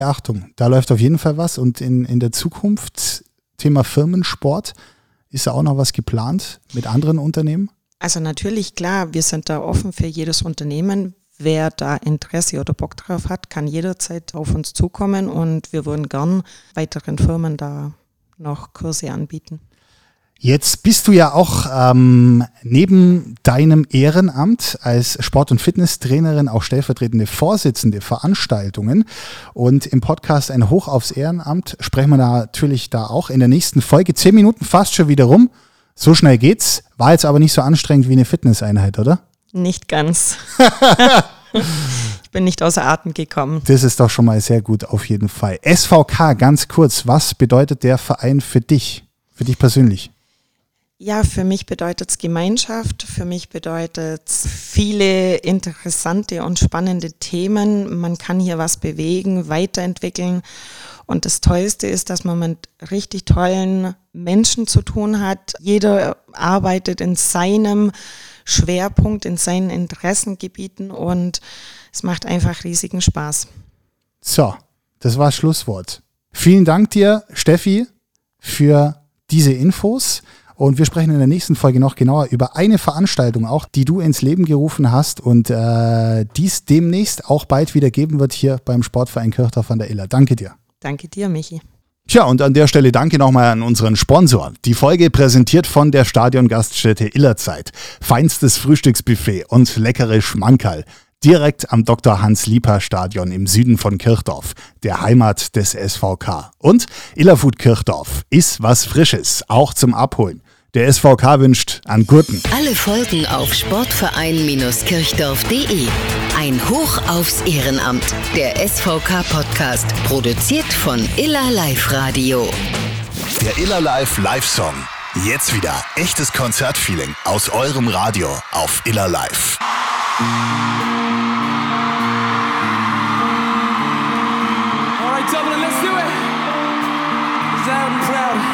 Achtung, da läuft auf jeden Fall was und in der Zukunft, Thema Firmensport, ist da auch noch was geplant mit anderen Unternehmen? Also natürlich, klar, wir sind da offen für jedes Unternehmen. Wer da Interesse oder Bock drauf hat, kann jederzeit auf uns zukommen und wir würden gern weiteren Firmen da noch Kurse anbieten. Jetzt bist du ja auch neben deinem Ehrenamt als Sport- und Fitnesstrainerin auch stellvertretende Vorsitzende Veranstaltungen. Und im Podcast Ein Hoch aufs Ehrenamt sprechen wir natürlich da auch in der nächsten Folge. 10 Minuten fast schon wieder rum. So schnell geht's. War jetzt aber nicht so anstrengend wie eine Fitnesseinheit, oder? Nicht ganz. Ich bin nicht außer Atem gekommen. Das ist doch schon mal sehr gut auf jeden Fall. SVK, ganz kurz, was bedeutet der Verein für dich persönlich? Ja, für mich bedeutet es Gemeinschaft, für mich bedeutet es viele interessante und spannende Themen. Man kann hier was bewegen, weiterentwickeln und das Tollste ist, dass man mit richtig tollen Menschen zu tun hat. Jeder arbeitet in seinem Schwerpunkt, in seinen Interessengebieten und es macht einfach riesigen Spaß. So, das war das Schlusswort. Vielen Dank dir, Steffi, für diese Infos. Und wir sprechen in der nächsten Folge noch genauer über eine Veranstaltung auch, die du ins Leben gerufen hast und dies demnächst auch bald wieder geben wird hier beim Sportverein Kirchdorf an der Iller. Danke dir. Danke dir, Michi. Tja, und an der Stelle danke nochmal an unseren Sponsor. Die Folge präsentiert von der Stadiongaststätte Illerzeit. Feinstes Frühstücksbuffet und leckere Schmankerl. Direkt am Dr. Hans-Lieper-Stadion im Süden von Kirchdorf, der Heimat des SVK. Und Illerfood Kirchdorf ist was Frisches, auch zum Abholen. Der SVK wünscht an Gurten. Alle Folgen auf sportverein-kirchdorf.de. Ein Hoch aufs Ehrenamt. Der SVK-Podcast, produziert von Iller Live Radio. Der Iller Live Live-Song. Jetzt wieder echtes Konzertfeeling aus eurem Radio auf Iller Live. All right, Dublin, let's do it. Loud and proud.